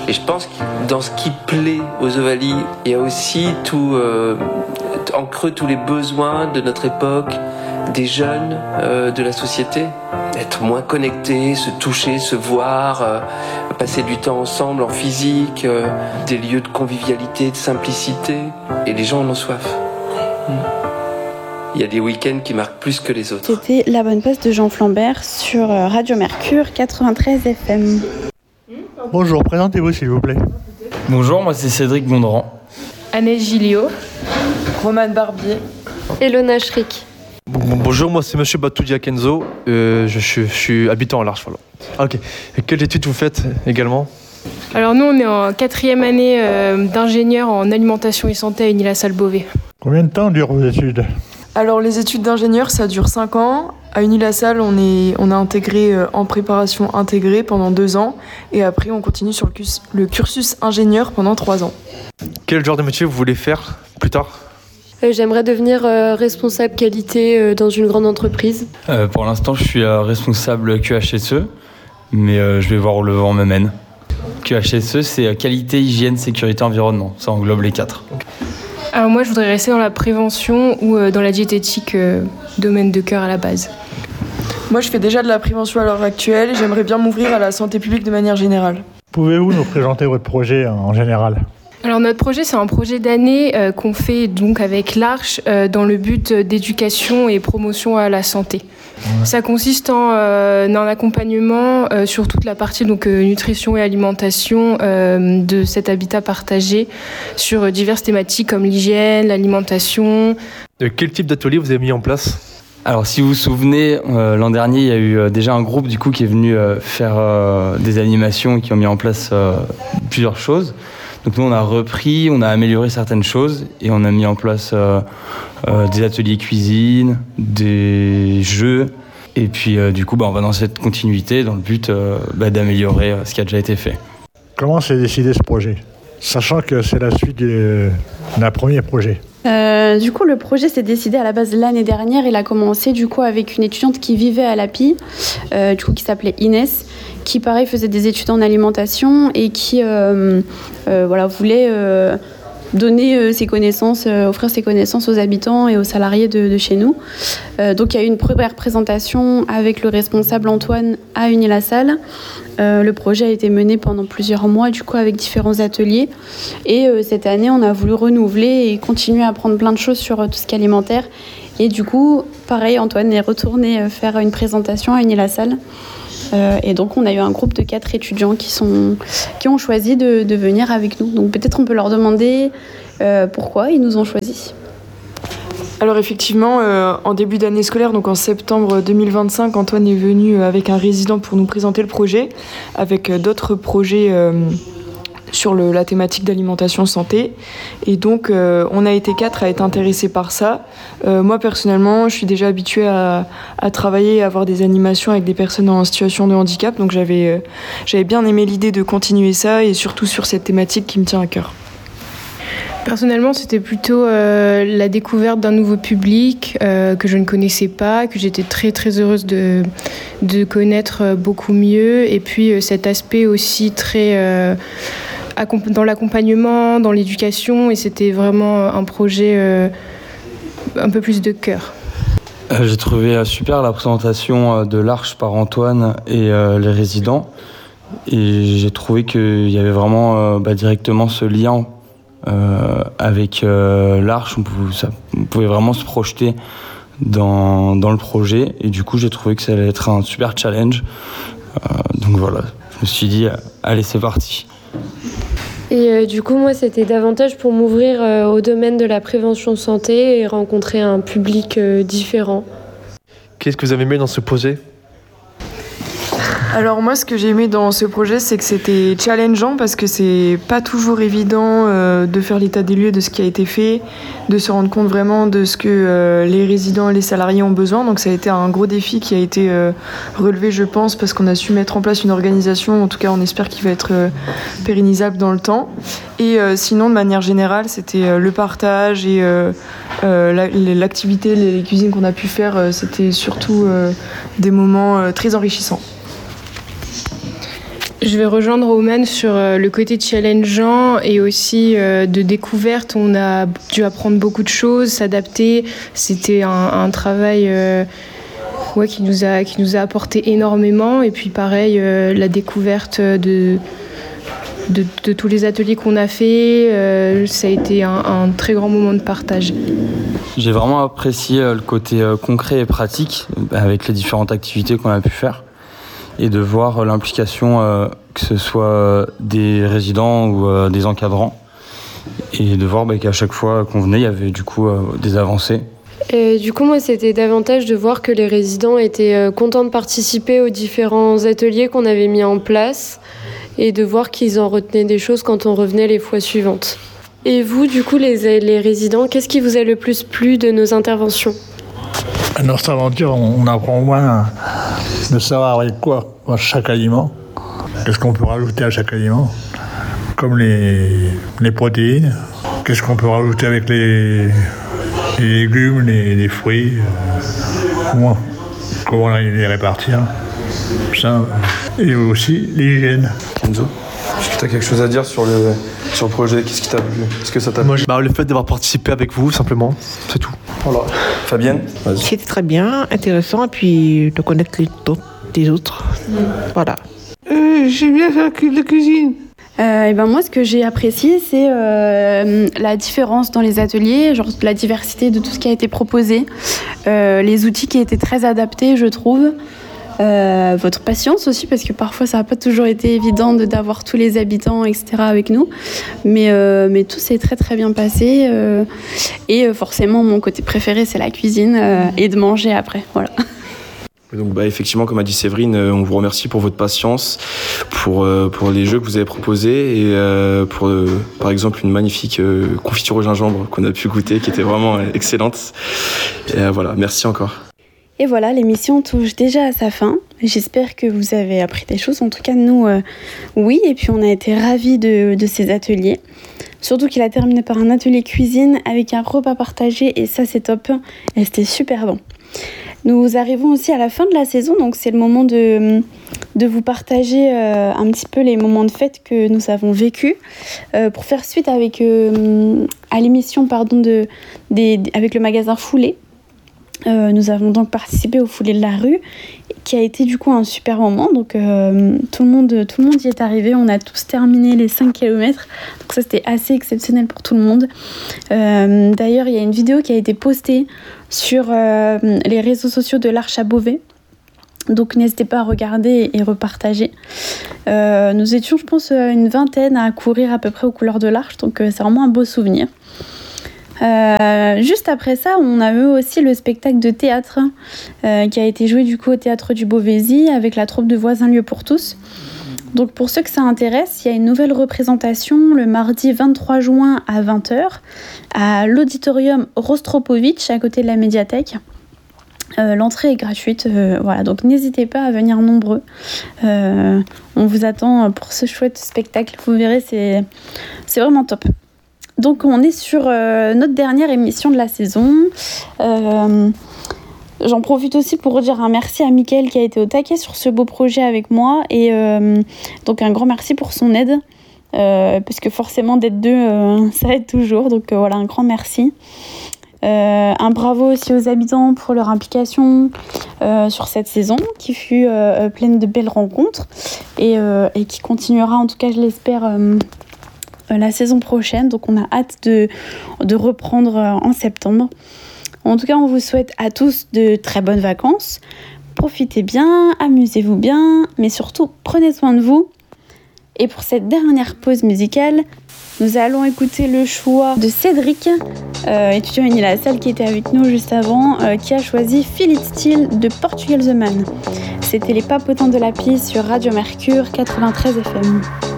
Et je pense que dans ce qui plaît aux Ovalie, il y a aussi tout, en creux tous les besoins de notre époque, des jeunes, de la société. Être moins connectés, se toucher, se voir, passer du temps ensemble en physique, des lieux de convivialité, de simplicité. Et les gens en ont soif. Il y a des week-ends qui marquent plus que les autres. C'était La Bonne Poste de Jean Flambert sur Radio Mercure 93 FM. Bonjour, présentez-vous s'il vous plaît. Bonjour, moi c'est Cédric Gondran. Annès Gilliot. Romane Barbier. Elona Schrick. Bonjour, moi c'est Monsieur Batoudia Kenzo, je suis habitant à l'Arche. Voilà. Ok, et quelles études vous faites également ? Alors nous on est en 4e année d'ingénieur en alimentation et santé à Unilhassal-Beauvais. Combien de temps durent vos études ? Alors les études d'ingénieur ça dure 5 ans. À Unilhassal on a intégré en préparation intégrée pendant 2 ans et après on continue sur le cursus ingénieur pendant 3 ans. Quel genre de métier vous voulez faire plus tard ? J'aimerais devenir responsable qualité dans une grande entreprise. Pour l'instant, je suis responsable QHSE, mais je vais voir où le vent me mène. QHSE, c'est qualité, hygiène, sécurité, environnement. Ça englobe les 4. Alors moi, je voudrais rester dans la prévention ou dans la diététique, domaine de cœur à la base. Moi, je fais déjà de la prévention à l'heure actuelle et j'aimerais bien m'ouvrir à la santé publique de manière générale. Pouvez-vous nous présenter votre projet en général ? Alors notre projet, c'est un projet d'année qu'on fait donc avec l'Arche dans le but d'éducation et promotion à la santé. Ouais. Ça consiste en un accompagnement sur toute la partie donc nutrition et alimentation de cet habitat partagé sur diverses thématiques comme l'hygiène, l'alimentation. Quel type d'atelier vous avez mis en place ? Alors si vous vous souvenez, l'an dernier, il y a eu déjà un groupe du coup qui est venu faire des animations et qui ont mis en place plusieurs choses. Donc nous, on a repris, on a amélioré certaines choses et on a mis en place des ateliers cuisine, des jeux. Et puis du coup, on va dans cette continuité dans le but d'améliorer ce qui a déjà été fait. Comment s'est décidé ce projet ? Sachant que c'est la suite d'un premier projet. Du coup, le projet s'est décidé à la base l'année dernière. Il a commencé du coup avec une étudiante qui vivait à l'API, qui s'appelait Inès, qui pareil faisait des études en alimentation et qui voulait donner ses connaissances, offrir ses connaissances aux habitants et aux salariés de chez nous. Donc il y a eu une première présentation avec le responsable Antoine à Unilhassal. Le projet a été mené pendant plusieurs mois du coup avec différents ateliers et cette année on a voulu renouveler et continuer à apprendre plein de choses sur tout ce qui est alimentaire et du coup pareil Antoine est retourné faire une présentation à Unilhassal. Et donc on a eu un groupe de 4 étudiants qui ont choisi de venir avec nous. Donc peut-être on peut leur demander pourquoi ils nous ont choisis. Alors effectivement, en début d'année scolaire, donc en septembre 2025, Antoine est venu avec un résident pour nous présenter le projet, avec d'autres projets sur la thématique d'alimentation santé. Et donc, on a été 4 à être intéressés par ça. Moi, personnellement, je suis déjà habituée à travailler et à avoir des animations avec des personnes en situation de handicap. Donc, j'avais bien aimé l'idée de continuer ça et surtout sur cette thématique qui me tient à cœur. Personnellement, c'était plutôt la découverte d'un nouveau public que je ne connaissais pas, que j'étais très très heureuse de connaître beaucoup mieux. Et puis cet aspect aussi très dans l'accompagnement, dans l'éducation. Et c'était vraiment un projet un peu plus de cœur. J'ai trouvé super la présentation de l'Arche par Antoine et les résidents. Et j'ai trouvé qu'il y avait vraiment directement ce lien avec l'Arche, on pouvait vraiment se projeter dans le projet et du coup j'ai trouvé que ça allait être un super challenge, donc voilà, je me suis dit allez c'est parti. Et du coup moi c'était davantage pour m'ouvrir au domaine de la prévention santé et rencontrer un public différent. Qu'est-ce que vous avez aimé dans ce projet ? Alors moi, ce que j'ai aimé dans ce projet, c'est que c'était challengeant parce que c'est pas toujours évident de faire l'état des lieux de ce qui a été fait, de se rendre compte vraiment de ce que les résidents et les salariés ont besoin. Donc ça a été un gros défi qui a été relevé, je pense, parce qu'on a su mettre en place une organisation. En tout cas, on espère qu'il va être pérennisable dans le temps. Et sinon, de manière générale, c'était le partage et l'activité, les cuisines qu'on a pu faire. C'était surtout des moments très enrichissants. Je vais rejoindre Oman sur le côté challengeant et aussi de découverte. On a dû apprendre beaucoup de choses, s'adapter. C'était un travail qui nous a apporté énormément. Et puis pareil, la découverte de tous les ateliers qu'on a fait, ça a été un très grand moment de partage. J'ai vraiment apprécié le côté concret et pratique avec les différentes activités qu'on a pu faire et de voir l'implication que ce soit des résidents ou des encadrants et de voir qu'à chaque fois qu'on venait, il y avait du coup des avancées. Et du coup, moi, c'était davantage de voir que les résidents étaient contents de participer aux différents ateliers qu'on avait mis en place et de voir qu'ils en retenaient des choses quand on revenait les fois suivantes. Et vous, du coup, les résidents, qu'est-ce qui vous a le plus plu de nos interventions ? À notre aventure, on apprend au moins de savoir avec quoi chaque aliment. Qu'est-ce qu'on peut rajouter à chaque aliment, comme les protéines. Qu'est-ce qu'on peut rajouter avec les légumes, les fruits. Comment les répartir. Ça. Et aussi l'hygiène. Kenzo, est-ce que tu as quelque chose à dire sur le projet ? Qu'est-ce qui t'a plu ? Est-ce que ça t'a plu ? Le fait d'avoir participé avec vous, simplement, c'est tout. Voilà. Fabienne, vas-y. C'était très bien, intéressant, et puis de connaître les autres. Voilà. J'aime bien faire la cuisine. Moi, ce que j'ai apprécié, c'est la différence dans les ateliers, genre la diversité de tout ce qui a été proposé, les outils qui étaient très adaptés, je trouve. Votre patience aussi, parce que parfois ça n'a pas toujours été évident d'avoir tous les habitants, etc. avec nous, mais tout s'est très très bien passé, et forcément mon côté préféré c'est la cuisine et de manger après, voilà. Donc effectivement, comme a dit Séverine, on vous remercie pour votre patience, pour les jeux que vous avez proposés et pour par exemple une magnifique confiture au gingembre qu'on a pu goûter, qui était vraiment excellente. Et voilà, merci encore. Et voilà, l'émission touche déjà à sa fin. J'espère que vous avez appris des choses. En tout cas, nous, oui. Et puis, on a été ravis de ces ateliers. Surtout qu'il a terminé par un atelier cuisine avec un repas partagé. Et ça, c'est top. Et c'était super bon. Nous arrivons aussi à la fin de la saison. Donc, c'est le moment de vous partager un petit peu les moments de fête que nous avons vécus. Pour faire suite à l'émission avec le magasin Foulée. Nous avons donc participé au Foulée de la rue, qui a été du coup un super moment. Donc tout le monde y est arrivé. On a tous terminé les 5 km. Donc ça, c'était assez exceptionnel pour tout le monde. D'ailleurs, il y a une vidéo qui a été postée sur les réseaux sociaux de l'Arche à Beauvais. Donc n'hésitez pas à regarder et repartager. Nous étions, je pense, une vingtaine à courir à peu près aux couleurs de l'Arche. Donc c'est vraiment un beau souvenir. Juste après ça, on a eu aussi le spectacle de théâtre qui a été joué du coup au théâtre du Beauvaisis avec la troupe de Voisins Lieux pour tous. Donc pour ceux que ça intéresse, il y a une nouvelle représentation le mardi 23 juin à 20h à l'auditorium Rostropovitch à côté de la médiathèque. L'entrée est gratuite, voilà, donc n'hésitez pas à venir nombreux. On vous attend pour ce chouette spectacle, vous verrez, c'est vraiment top. Donc on est sur notre dernière émission de la saison. J'en profite aussi pour dire un merci à Mickaël qui a été au taquet sur ce beau projet avec moi. Et donc un grand merci pour son aide. Parce que forcément d'être deux, ça aide toujours. Donc voilà, un grand merci. Un bravo aussi aux habitants pour leur implication sur cette saison qui fut pleine de belles rencontres. Et qui continuera, en tout cas je l'espère, la saison prochaine. Donc on a hâte de reprendre en septembre. En tout cas, on vous souhaite à tous de très bonnes vacances. Profitez bien, amusez-vous bien, mais surtout prenez soin de vous. Et pour cette dernière pause musicale, nous allons écouter le choix de Cédric, étudiant à Unila-Salle qui était avec nous juste avant, qui a choisi Feel It Still de Portugal The Man. C'était les papotins de la piste sur Radio Mercure 93 FM.